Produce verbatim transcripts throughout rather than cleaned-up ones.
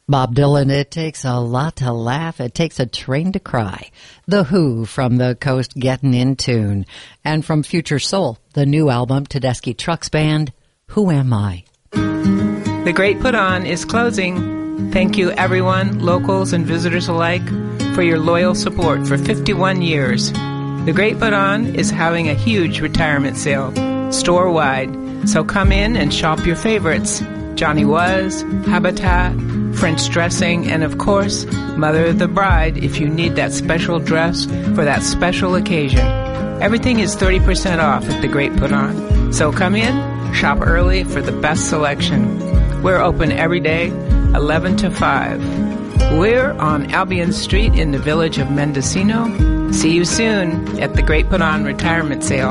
Bob Dylan, it takes a lot to laugh. It takes a train to cry. The Who from the Coast getting in tune. And from Future Soul, the new album, Tedeschi Trucks Band, Who Am I? The Great Put On is closing. Thank you, everyone, locals and visitors alike, for your loyal support for fifty-one years. The Great Put On is having a huge retirement sale, store-wide. So come in and shop your favorites. Johnny Was, Habitat, French dressing, and of course, Mother of the Bride if you need that special dress for that special occasion. Everything is thirty percent off at The Great Put On. So come in, shop early for the best selection. We're open every day, eleven to five. We're on Albion Street in the village of Mendocino. See you soon at The Great Put On Retirement Sale.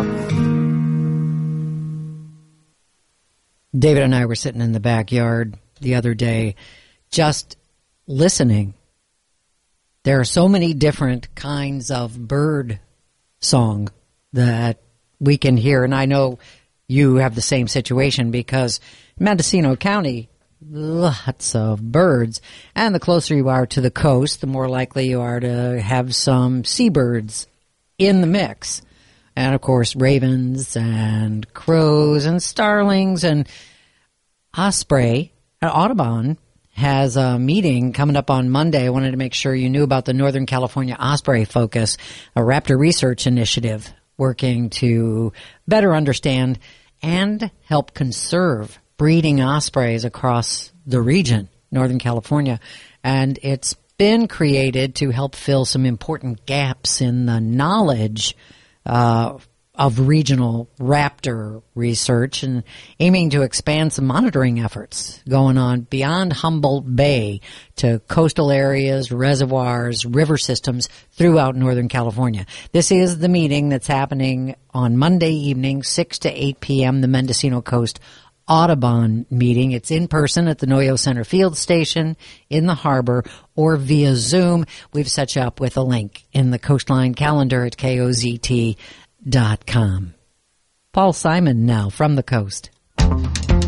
David and I were sitting in the backyard the other day just listening. There are so many different kinds of bird song that we can hear, and I know you have the same situation because Mendocino County, lots of birds, and the closer you are to the coast, the more likely you are to have some seabirds in the mix. And, of course, ravens and crows and starlings and osprey. Audubon has a meeting coming up on Monday. I wanted to make sure you knew about the Northern California Osprey Focus, a raptor research initiative working to better understand and help conserve breeding ospreys across the region, Northern California. And it's been created to help fill some important gaps in the knowledge uh, of regional raptor research and aiming to expand some monitoring efforts going on beyond Humboldt Bay to coastal areas, reservoirs, river systems throughout Northern California. This is the meeting that's happening on Monday evening, six to eight p.m., the Mendocino Coast Audubon meeting. It's in person at the Noyo Center Field Station in the harbor or via Zoom. We've set you up with a link in the Coastline calendar at K O Z T dot com. Paul Simon now from the coast.